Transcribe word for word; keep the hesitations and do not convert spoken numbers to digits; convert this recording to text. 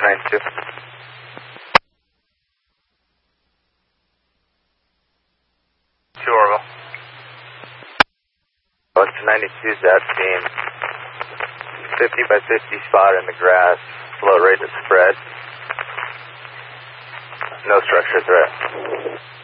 ninety-two. Two Orville. Buster ninety-two, that beam. fifty by fifty spot in the grass. Float rate is spread. No structure threat.